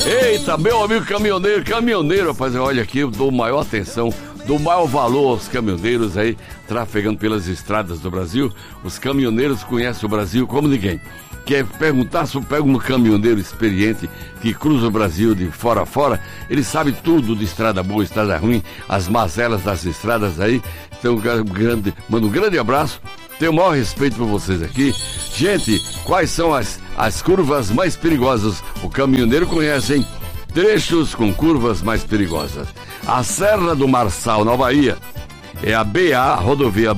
Eita, meu amigo caminhoneiro, rapaz, olha aqui, eu dou maior atenção, dou maior valor aos caminhoneiros aí, trafegando pelas estradas do Brasil. Os caminhoneiros conhecem o Brasil como ninguém. Quer perguntar se eu pego um caminhoneiro experiente que cruza o Brasil de fora a fora, ele sabe tudo de estrada boa, estrada ruim, as mazelas das estradas aí. Então, mando um grande abraço, tenho o maior respeito por vocês aqui. Gente, quais são as curvas mais perigosas? O caminhoneiro conhece, hein? Trechos com curvas mais perigosas. A Serra do Marçal, na Bahia, é a rodovia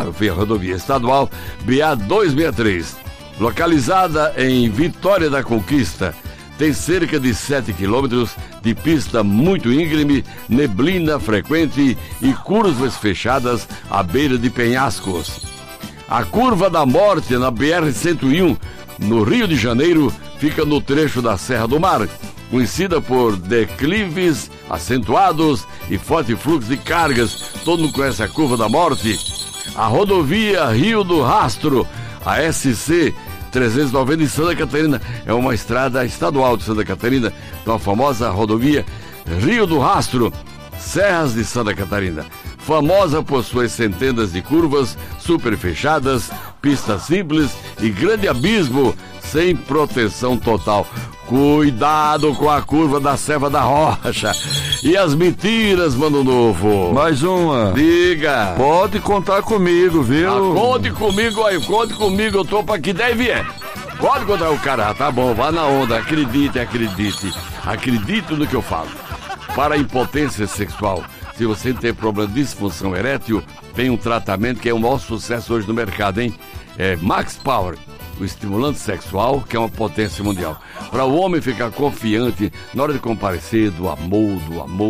estadual BA 263, localizada em Vitória da Conquista. Tem cerca de 7 quilômetros de pista muito íngreme, neblina frequente e curvas fechadas à beira de penhascos. A Curva da Morte, na BR-101, no Rio de Janeiro, fica no trecho da Serra do Mar, conhecida por declives acentuados e forte fluxo de cargas. Todo mundo conhece a Curva da Morte. A rodovia Rio do Rastro, a SC 390 em Santa Catarina, é uma estrada estadual de Santa Catarina, então a famosa rodovia Rio do Rastro, Serras de Santa Catarina, famosa por suas centenas de curvas super fechadas, pistas simples e grande abismo sem proteção total. Cuidado com a curva da Serra da Rocha. E as mentiras, Mano Novo. Mais uma. Diga. Pode contar comigo, viu? Conte comigo aí, eu tô pra que der e vier. Pode contar o cara, tá bom, vá na onda, acredite. Acredite no que eu falo. Para a impotência sexual, se você tem problema de disfunção erétil, tem um tratamento que é o maior sucesso hoje no mercado, hein? É Max Power, o estimulante sexual, que é uma potência mundial. Para o homem ficar confiante na hora de comparecer do amor.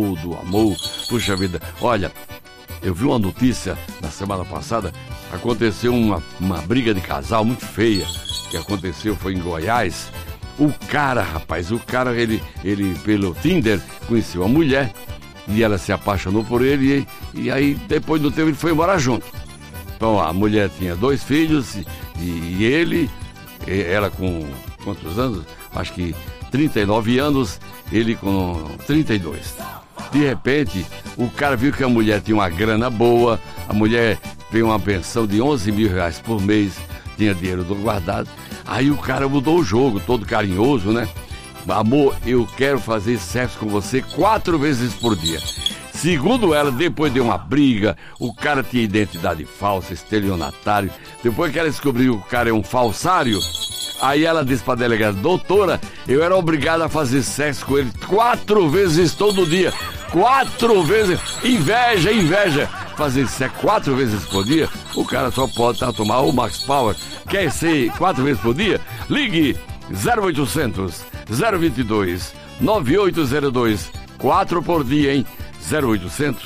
Puxa vida, olha, eu vi uma notícia na semana passada, aconteceu uma briga de casal muito feia, que aconteceu, foi em Goiás. O cara, ele pelo Tinder conheceu a mulher e ela se apaixonou por ele e aí depois do tempo ele foi morar junto. Então a mulher tinha 2 filhos e ela com quantos anos? Acho que 39 anos, ele com 32. De repente, o cara viu que a mulher tinha uma grana boa, a mulher veio uma pensão de 11 mil reais por mês, tinha dinheiro guardado. Aí o cara mudou o jogo, todo carinhoso, né? Amor, eu quero fazer sexo com você 4 vezes por dia. Segundo ela, depois de uma briga, o cara tinha identidade falsa, estelionatário. Depois que ela descobriu que o cara é um falsário, aí ela disse pra delegada: doutora, eu era obrigada a fazer sexo com ele 4 vezes todo dia. 4 vezes. Inveja. Fazer sexo 4 vezes por dia, o cara só pode tomar o Max Power. Quer ser 4 vezes por dia? Ligue 0800 022 9802. 4 por dia, hein? 0800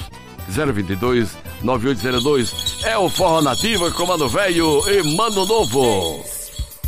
022 9802. É o Forró Nativa, Comando Velho e Mano Novo.